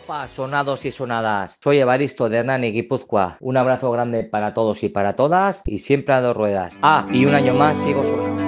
Opa, sonados y sonadas. Soy Evaristo de Hernani, Guipúzcoa. Un abrazo grande para todos y para todas y siempre a dos ruedas. Ah, y un año más sigo sonando.